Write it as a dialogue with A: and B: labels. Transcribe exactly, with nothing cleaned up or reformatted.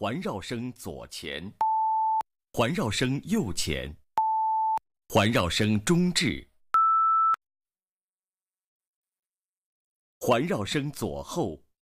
A: 环绕声左前，环绕声右前，环绕声中置，环绕声左后，